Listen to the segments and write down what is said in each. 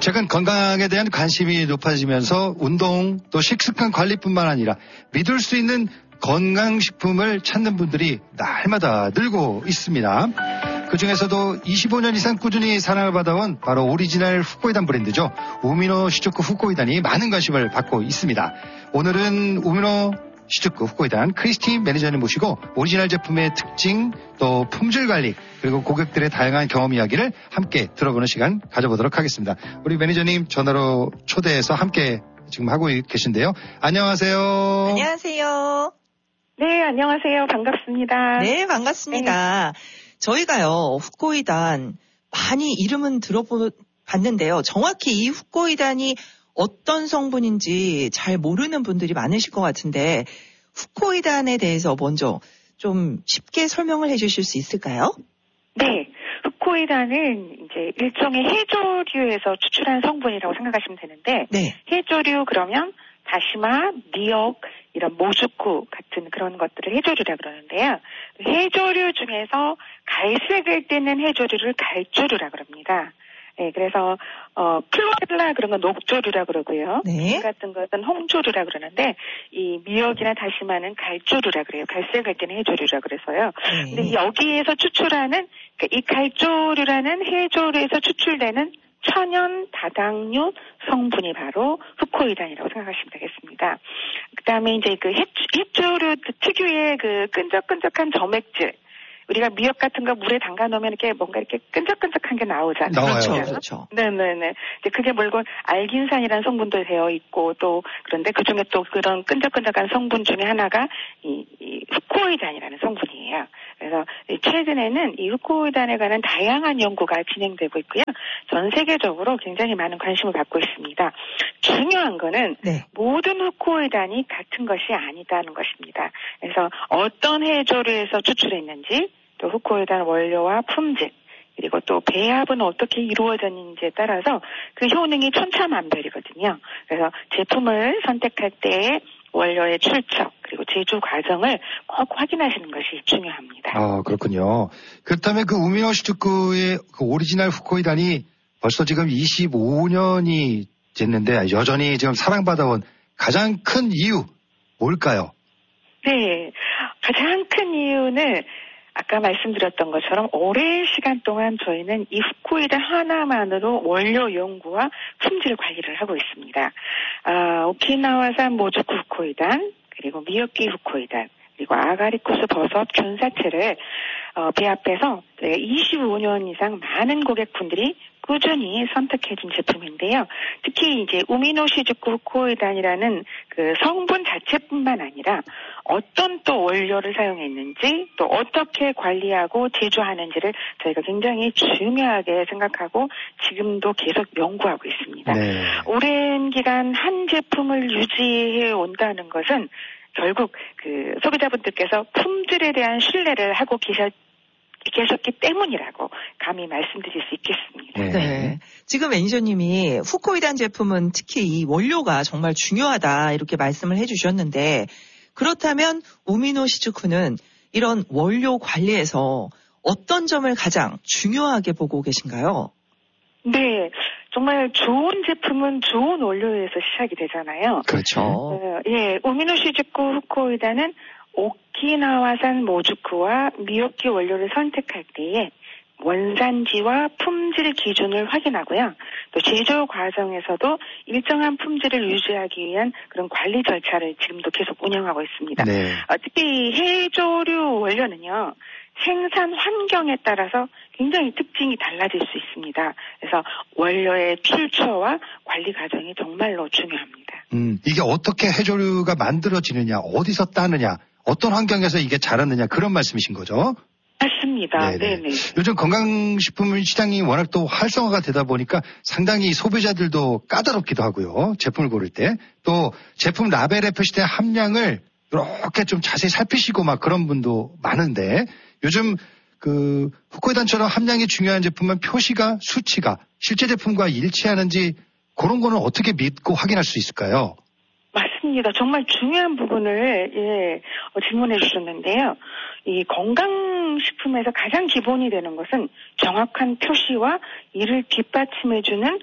최근 건강에 대한 관심이 높아지면서 운동 또 식습관 관리뿐만 아니라 믿을 수 있는 건강식품을 찾는 분들이 날마다 늘고 있습니다. 그중에서도 25년 이상 꾸준히 사랑을 받아온 바로 오리지널 후코이단 브랜드죠. 우미노 시즈쿠 후코이단이 많은 관심을 받고 있습니다. 오늘은 우미노 시즈쿠 후코이단 크리스티 매니저님 모시고 오리지널 제품의 특징 또 품질 관리 그리고 고객들의 다양한 경험 이야기를 함께 들어보는 시간 가져보도록 하겠습니다. 우리 매니저님 전화로 초대해서 함께 지금 하고 계신데요. 안녕하세요. 안녕하세요. 네, 안녕하세요. 반갑습니다. 네, 반갑습니다. 네. 저희가요, 후코이단 많이 이름은 들어봤는데요. 정확히 이 후코이단이 어떤 성분인지 잘 모르는 분들이 많으실 것 같은데 후코이단에 대해서 먼저 좀 쉽게 설명을 해주실 수 있을까요? 네, 후코이단은 이제 일종의 해조류에서 추출한 성분이라고 생각하시면 되는데 네. 해조류 그러면 다시마, 미역, 이런 모주쿠 같은 그런 것들을 해조류라 그러는데요. 해조류 중에서 갈색을 띠는 해조류를 갈조류라 그럽니다. 네, 그래서 클로렐라 그런 건 녹조류라 그러고요. 네. 같은 것은 홍조류라 그러는데 이 미역이나 다시마는 갈조류라 그래요. 갈색을 띠는 해조류라 그래서요. 네. 근데 여기에서 추출하는 그러니까 이 갈조류라는 해조류에서 추출되는 천연 다당류 성분이 바로 후코이단이라고 생각하시면 되겠습니다. 그다음에 이제 그 해조류 특유의 그 끈적끈적한 점액질. 우리가 미역 같은 거 물에 담가 놓으면 이렇게 뭔가 이렇게 끈적끈적한 게 나오잖아요. 나와요. 그렇죠. 네네네. 이제 그게 물론 알긴산이라는 성분도 되어 있고 또 그런데 그 중에 또 그런 끈적끈적한 성분 중에 하나가 이 후코이단이라는 성분이에요. 그래서 최근에는 이 후코이단에 관한 다양한 연구가 진행되고 있고요. 전 세계적으로 굉장히 많은 관심을 받고 있습니다. 중요한 거는 네. 모든 후코이단이 같은 것이 아니다는 것입니다. 그래서 어떤 해조류에서 추출했는지 또 후코이단 원료와 품질 그리고 또 배합은 어떻게 이루어졌는지에 따라서 그 효능이 천차만별이거든요. 그래서 제품을 선택할 때 원료의 출처 그리고 제조 과정을 꼭 확인하시는 것이 중요합니다. 아 그렇군요. 그렇다면 그 우미노 시즈쿠의 그 오리지널 후코이단이 벌써 지금 25년이 됐는데 여전히 지금 사랑받아온 가장 큰 이유 뭘까요? 네, 가장 큰 이유는 아까 말씀드렸던 것처럼 오랜 시간 동안 저희는 이 후코이단 하나만으로 원료 연구와 품질 관리를 하고 있습니다. 오키나와산 모주쿠 후코이단, 그리고 미역기 후코이단, 그리고 아가리쿠스 버섯 균사체를 배합해서 25년 이상 많은 고객분들이 꾸준히 선택해준 제품인데요. 특히 이제 우미노 시즈쿠 후코이단이라는 그 성분 자체뿐만 아니라 어떤 또 원료를 사용했는지 또 어떻게 관리하고 제조하는지를 저희가 굉장히 중요하게 생각하고 지금도 계속 연구하고 있습니다. 네. 오랜 기간 한 제품을 유지해 온다는 것은 결국 그 소비자분들께서 품질에 대한 신뢰를 하고 계셨기 때문이라고 감히 말씀드릴 수 있겠습니다. 네. 지금 매니저님이 후코이단 제품은 특히 이 원료가 정말 중요하다 이렇게 말씀을 해주셨는데 그렇다면 우미노 시즈쿠는 이런 원료 관리에서 어떤 점을 가장 중요하게 보고 계신가요? 네. 정말 좋은 제품은 좋은 원료에서 시작이 되잖아요. 그렇죠. 예, 우미노 시즈쿠 후코이단은 오키나와산 모주쿠와 미역기 원료를 선택할 때에 원산지와 품질 기준을 확인하고요. 또 제조 과정에서도 일정한 품질을 유지하기 위한 그런 관리 절차를 지금도 계속 운영하고 있습니다. 네. 특히 해조류 원료는요. 생산 환경에 따라서 굉장히 특징이 달라질 수 있습니다. 그래서 원료의 출처와 관리 과정이 정말로 중요합니다. 이게 어떻게 해조류가 만들어지느냐, 어디서 따느냐, 어떤 환경에서 이게 자랐느냐 그런 말씀이신 거죠? 맞습니다. 네네. 요즘 건강식품 시장이 워낙 또 활성화가 되다 보니까 상당히 소비자들도 까다롭기도 하고요. 제품을 고를 때. 또 제품 라벨에 표시된 함량을 이렇게 좀 자세히 살피시고 막 그런 분도 많은데 요즘 그 후코이단처럼 함량이 중요한 제품은 표시가 수치가 실제 제품과 일치하는지 그런 거는 어떻게 믿고 확인할 수 있을까요? 맞습니다. 정말 중요한 부분을 질문해 주셨는데요. 이 건강식품에서 가장 기본이 되는 것은 정확한 표시와 이를 뒷받침해주는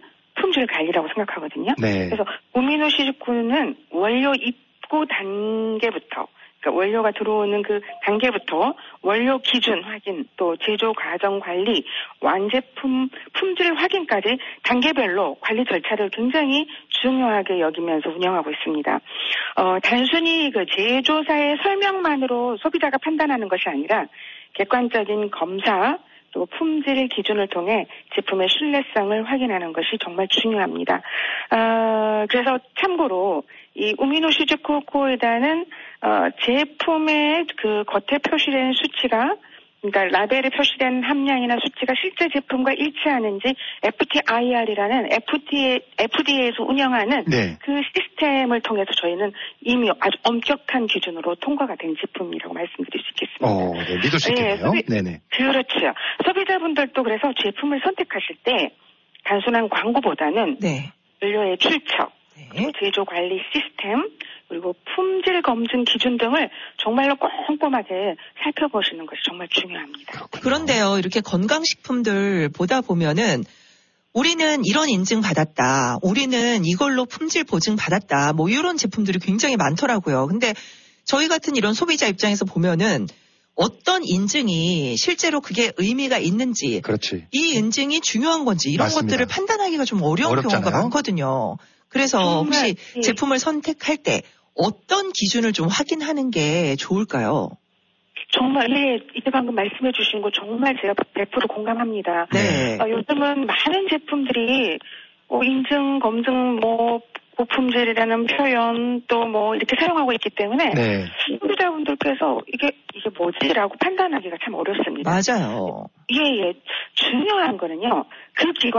품질 관리라고 생각하거든요. 네. 그래서 우미노 시즈쿠는 원료 입고 단계부터, 그러니까 원료가 들어오는 그 단계부터 원료 기준 확인, 또 제조 과정 관리, 완제품 품질 확인까지 단계별로 관리 절차를 굉장히 중요하게 여기면서 운영하고 있습니다. 단순히 그 제조사의 설명만으로 소비자가 판단하는 것이 아니라 객관적인 검사, 또 품질 기준을 통해 제품의 신뢰성을 확인하는 것이 정말 중요합니다. 그래서 참고로 이 우미노 시즈쿠 코에다는 제품의 그 겉에 표시된 수치가, 그러니까 라벨에 표시된 함량이나 수치가 실제 제품과 일치하는지 FTIR이라는 FDA에서 운영하는 네. 그 시스템을 통해서 저희는 이미 아주 엄격한 기준으로 통과가 된 제품이라고 말씀드릴 수 있겠습니다. 네, 믿을 수 있겠네요. 네네. 그렇죠. 소비자분들도 그래서 제품을 선택하실 때 단순한 광고보다는 네. 원료의 출처, 네. 제조 관리 시스템, 그리고 품질 검증 기준 등을 정말로 꼼꼼하게 살펴보시는 것이 정말 중요합니다. 그렇군요. 그런데요, 이렇게 건강식품들 보다 보면은 우리는 이런 인증 받았다, 우리는 이걸로 품질 보증 받았다, 뭐 이런 제품들이 굉장히 많더라고요. 근데 저희 같은 이런 소비자 입장에서 보면은 어떤 인증이 실제로 그게 의미가 있는지, 그렇지. 이 인증이 중요한 건지 이런 맞습니다. 것들을 판단하기가 좀 어려운 어렵잖아요. 경우가 많거든요. 그래서 혹시 예. 제품을 선택할 때 어떤 기준을 좀 확인하는 게 좋을까요? 정말, 예, 이제 방금 말씀해 주신 거 정말 제가 100% 공감합니다. 네. 요즘은 많은 제품들이 인증, 검증, 고품질이라는 표현 또 이렇게 사용하고 있기 때문에 네. 소비자분들께서 이게 뭐지라고 판단하기가 참 어렵습니다. 맞아요. 예. 중요한 거는요, 그 기관